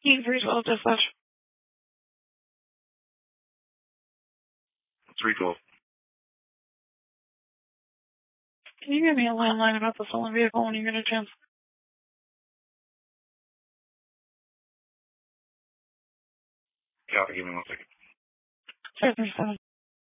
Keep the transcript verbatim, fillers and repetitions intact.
King three twelve dispatch. three twelve. Can you give me a landline about the stolen vehicle when you get a chance? Yeah, give me one second. Sure, there's seven.